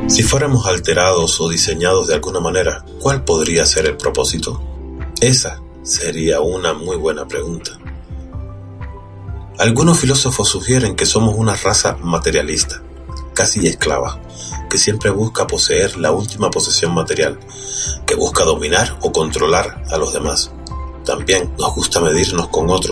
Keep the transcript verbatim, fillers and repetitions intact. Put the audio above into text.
Si fuéramos alterados o diseñados de alguna manera, ¿cuál podría ser el propósito? Esa sería una muy buena pregunta. Algunos filósofos sugieren que somos una raza materialista, casi esclava, que siempre busca poseer la última posesión material, que busca dominar o controlar a los demás. También nos gusta medirnos con otros